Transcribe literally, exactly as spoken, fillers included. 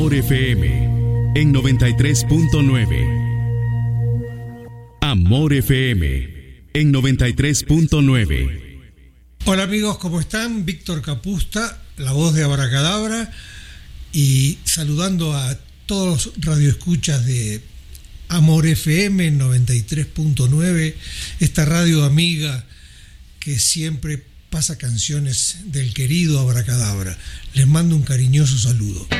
Amor F M en noventa y tres punto nueve. Amor F M en noventa y tres punto nueve. Hola amigos, ¿cómo están? Víctor Capusta, la voz de Abracadabra, y saludando a todos los radioescuchas de Amor F M en noventa y tres punto nueve, esta radio amiga que siempre pasa canciones del querido Abracadabra. Les mando un cariñoso saludo.